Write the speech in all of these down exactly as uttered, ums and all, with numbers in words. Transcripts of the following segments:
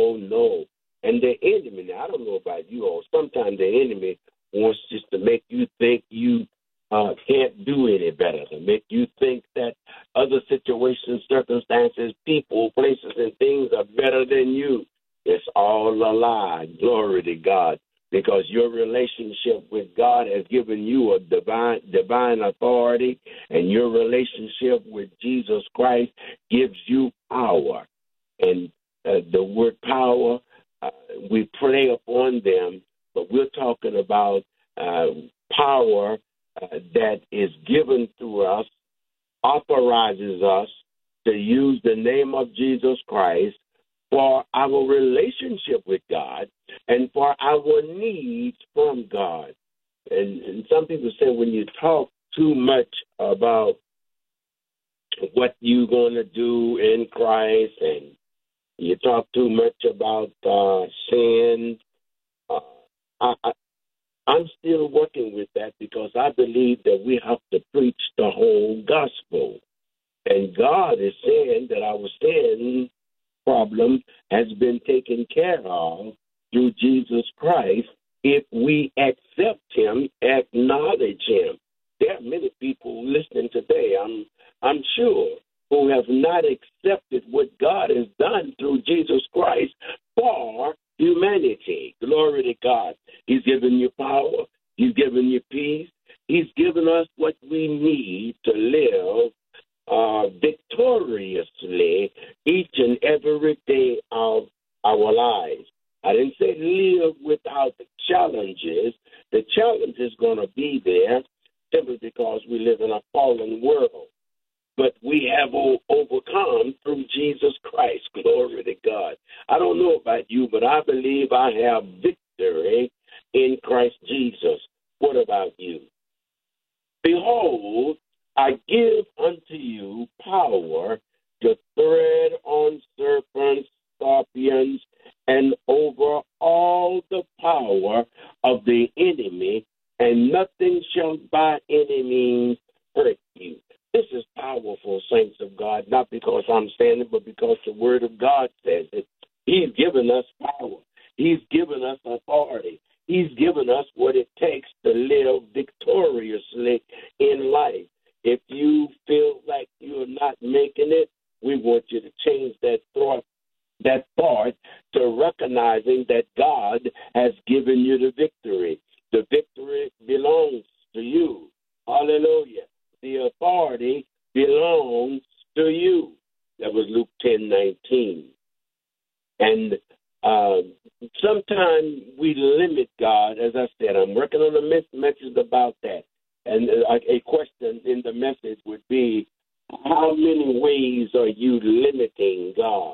don't know. And the enemy, now, I don't know about you all, sometimes the enemy wants just to make you think you uh, can't do any better, to make you think that other situations, circumstances, people, places, and things are better than you. It's all a lie. Glory to God. Because your relationship with God has given you a divine divine authority, and your relationship with Jesus Christ gives you power. And uh, the word power, uh, we play upon them, but we're talking about uh, power uh, that is given to us, authorizes us to use the name of Jesus Christ for our relationship with God and for our needs from God. And, and some people say when you talk too much about what you're going to do in Christ and you talk too much about uh, sin, uh, I, I, I'm still working with that because I believe that we have to preach the whole gospel. And God is saying that our sin problem has been taken care of through Jesus Christ if we accept him, acknowledge him. There are many people listening today, I'm I'm sure, who have not accepted what God has done through Jesus Christ for humanity. Glory to God. He's given you power. He's given you peace. He's given us what we need to live Uh, victoriously each and every day of our lives. I didn't say live without the challenges. The challenge is going to be there simply because we live in a fallen world. But we have o- overcome through Jesus Christ. Glory to God. I don't know about you, but I believe I have victory in Christ Jesus. What about you? Behold, I give unto you power to tread on serpents, scorpions, and over all the power of the enemy, and nothing shall by any means hurt you. This is powerful, saints of God, not because I'm saying it, but because the word of God says it. He's given us power. He's given us authority. He's given us what it takes to live victoriously in life. If you feel like you're not making it, we want you to change that thought, that thought to recognizing that God has given you the victory. The victory belongs to you. Hallelujah. The authority belongs to you. That was Luke ten nineteen. And uh, sometimes we limit God. As I said, I'm working on a message about that. And a question in the message would be, how many ways are you limiting God?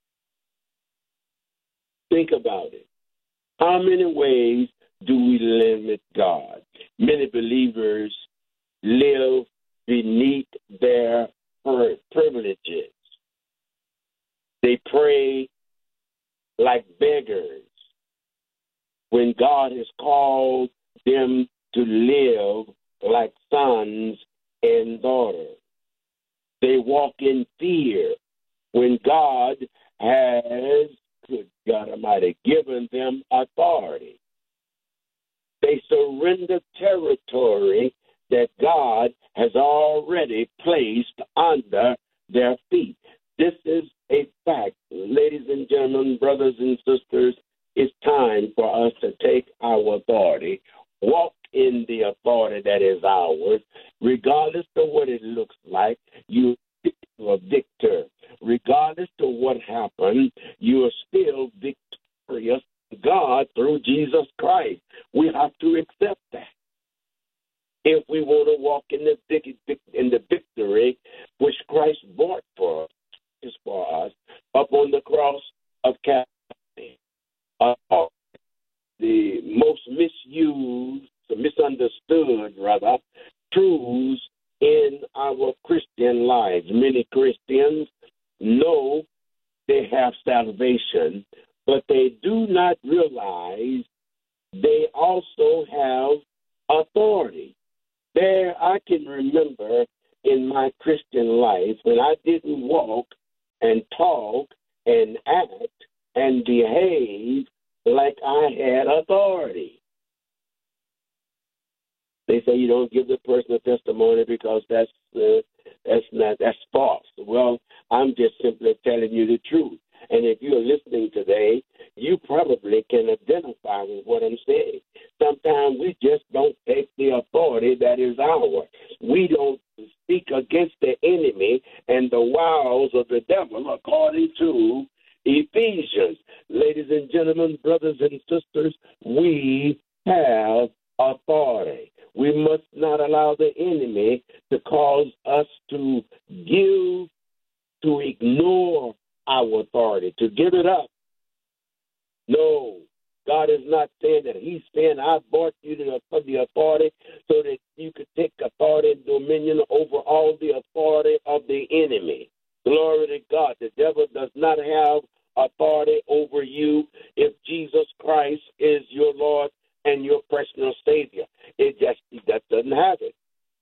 Think about it. How many ways do we limit God? Many believers live beneath their privileges. They pray like beggars when God has called them to live like sons and daughters. They walk in fear when God has, good God Almighty, given them authority. They surrender territory that God has already placed under their feet. This is a fact. Ladies and gentlemen, brothers and sisters, it's time for us to take our authority, walk in the authority that is ours, regardless of what it looks like. You are a victor. Regardless of what happened, you are still victorious to God through Jesus Christ. We have to accept that. If we want to walk in the vic- in the victory which Christ bought for us, is for us up on the cross of Calvary. Uh, the most misused, misunderstood, rather, truths in our Christian lives. Many Christians know they have salvation, but they do not realize they also have authority. There, I can remember in my Christian life when I didn't walk and talk and act and behave like I had authority. They say you don't give the person a testimony because that's uh, that's not that's false. Well, I'm just simply telling you the truth. And if you're listening today, you probably can identify with what I'm saying. Sometimes we just don't take the authority that is ours. We don't speak against the enemy and the wiles of the devil according to Ephesians. Ladies and gentlemen, brothers and sisters, we have authority. We must not allow the enemy to cause us to give, to ignore our authority, to give it up. No, God is not saying that. He's saying, I brought you to the, the authority so that you could take authority and dominion over all the authority of the enemy. Glory to God. The devil does not have authority over you if Jesus Christ is your Lord and your personal Savior. It just that doesn't have it.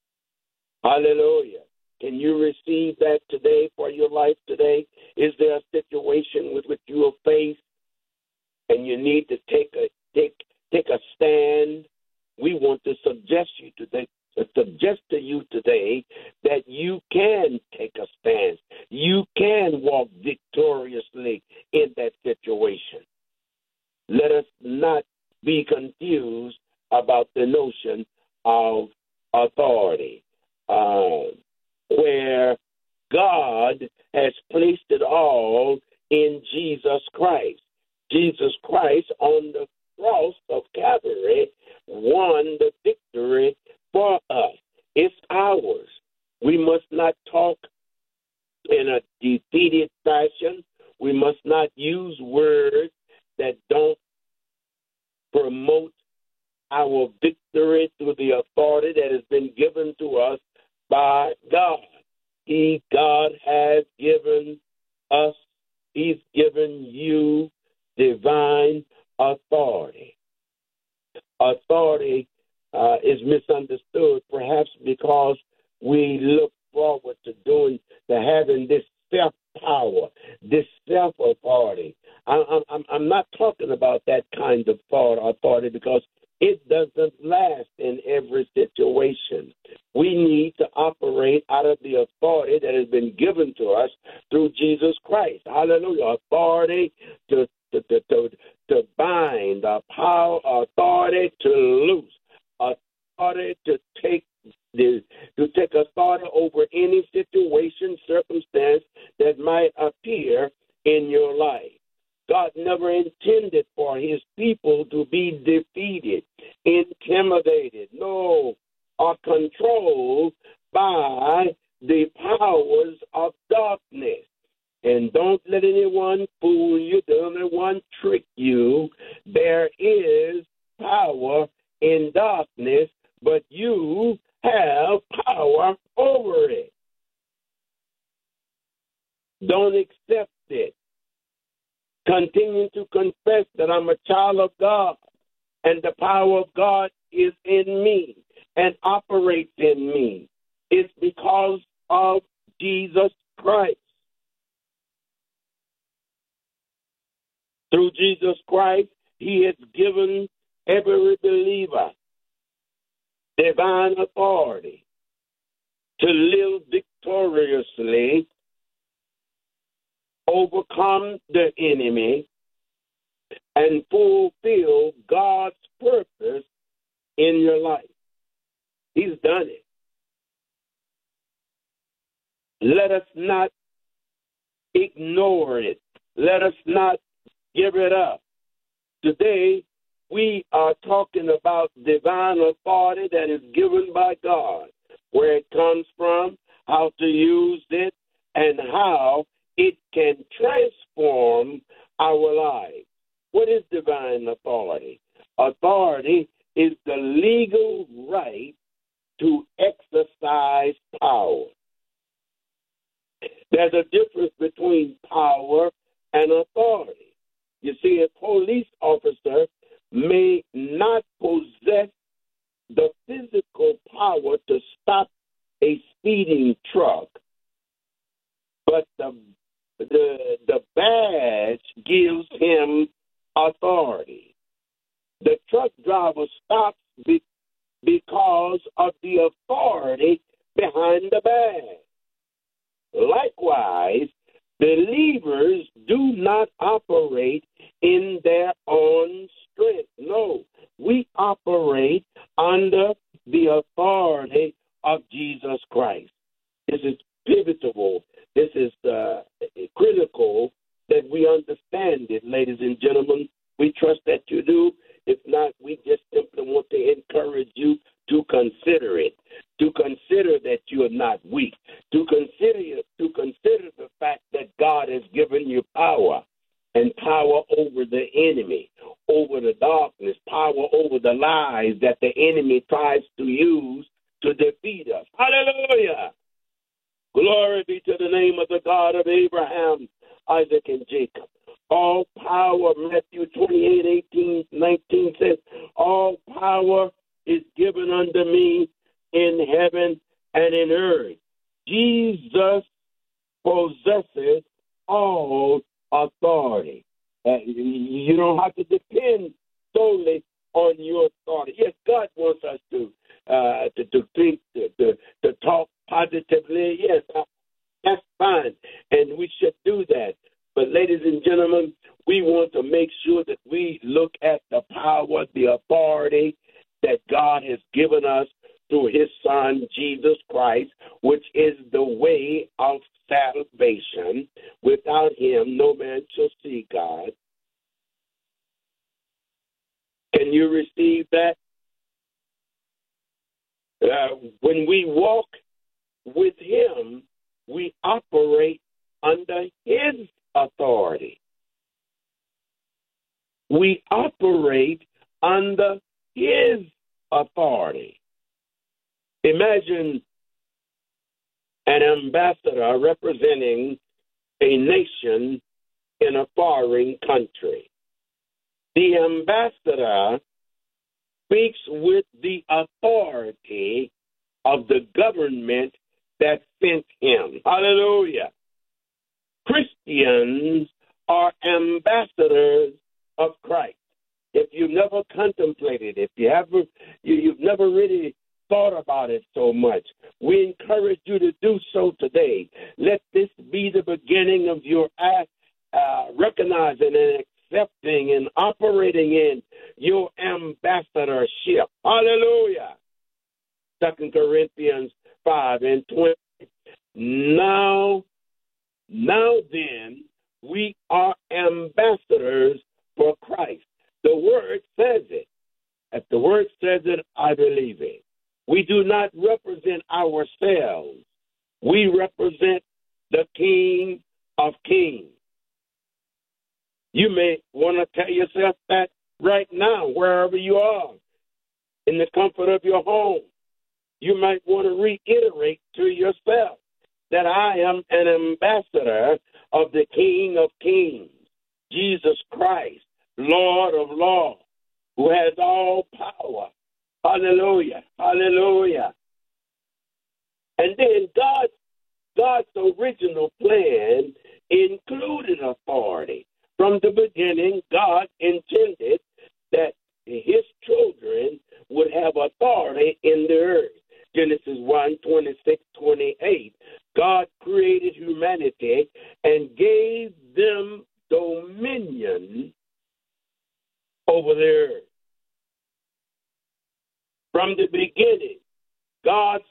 Hallelujah. Can you receive that today for your life today? Is there a situation with which you are faced and you need to take a take take a stand? We want to suggest you today, suggest to you today that you can take a stand. You can walk victoriously in that situation. Let us not be confused about the notion of authority, uh, where God has placed it all in Jesus Christ. Jesus Christ on the cross of Calvary won the victory for us. It's ours. We must not talk in a defeated fashion. We must not use words that don't promote our victory through the authority that has been given to us by God. He, God has given us, He's given you divine authority. Authority uh, is misunderstood, perhaps because we look forward to doing, to having this self-power, this self-authority. I, I'm, I'm not talking about that kind of authority because it doesn't last in every situation. We need to operate out of the authority that has been given to us through Jesus Christ. Hallelujah. Authority to to to, to, to bind, the power, authority to loose, authority to take the to take authority over any situation, circumstance that might appear in your life. God never intended for his people to be defeated, intimidated, no, or controlled by the powers of darkness. And don't let anyone fool you, don't let anyone trick you. There is power in darkness, but you have power over it. Don't accept it. Continue to confess that I'm a child of God and the power of God is in me and operates in me. It's because of Jesus Christ. Through Jesus Christ, he has given every believer divine authority to live victoriously, overcome the enemy, and fulfill God's purpose in your life. He's done it. Let us not ignore it. Let us not give it up. Today, we are talking about divine authority that is given by God, where it comes from, how to use it, and how it can transform our lives. What is divine authority? Authority is the legal right to exercise power. There's a difference between power and authority. You see, a police officer may not possess the physical power to stop a speeding truck, but the the, the badge gives him authority. The truck driver stops be, because of the authority behind the badge. Likewise, believers do not operate in their own strength. No, we operate under the authority of Jesus Christ. This is pivotal. This is uh, critical that we understand it, ladies and gentlemen. We trust that you do. If not, we just simply want to encourage you to consider it, to consider that you are not weak, to consider to consider the fact that God has given you power and power over the enemy, over the darkness, power over the lies that the enemy tries to use to defeat us. Hallelujah! Glory be to the name of the God of Abraham, Isaac, and Jacob. All power, Matthew twenty-eight, eighteen, nineteen says, all power is given unto me in heaven and in earth. Jesus possesses all authority. Uh, you don't have to depend solely on your authority. Yes, God wants us to uh, to, to think, to, to, to talk positively. Yes, that's fine, and we should do that. But, ladies and gentlemen, we want to make sure that we look at the power, the authority that God has given us through his Son, Jesus Christ, which is the way of salvation. Without him, no man shall see God. Can you receive that? Uh, when we walk with him, we operate under his authority. We operate under his authority. Imagine an ambassador representing a nation in a foreign country. The ambassador speaks with the authority of the government that sent him. Hallelujah. Christians are ambassadors of Christ. If you've never contemplated, if you haven't, you, you've never really thought about it so much, we encourage you to do so today. Let this be the beginning of your act, uh, recognizing and accepting and operating in your ambassadorship. Hallelujah. Second Corinthians five and twenty. Now, now then, we are ambassadors for Christ. The word says it. If the word says it, I believe it. We do not represent ourselves. We represent the King of Kings. You may want to tell yourself that right now, wherever you are, in the comfort of your home. You might want to reiterate to yourself that I am an ambassador of the King of Kings, Jesus Christ, Lord of Lords, who has all power. Hallelujah. Hallelujah. And then God's, God's original plan included authority. From the beginning, God intended that his children would have authority in the earth. Genesis one, twenty-six, twenty-eight. God created humanity and gave them dominion over the earth. From the beginning, God's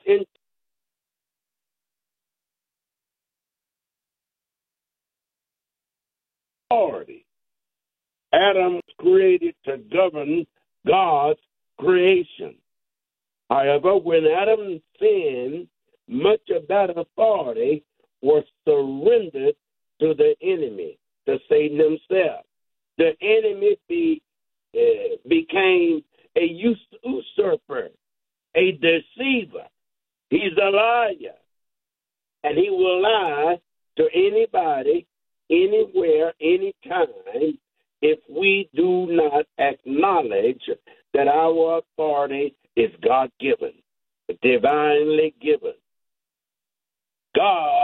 authority. Adam was created to govern God's creation. However, when Adam sinned, much of that authority was surrendered to the enemy, to Satan himself. The enemy be, uh, became a usurper, a deceiver. He's a liar. And he will lie to anybody, anywhere, anytime, if we do not acknowledge that our authority is God-given, divinely given. God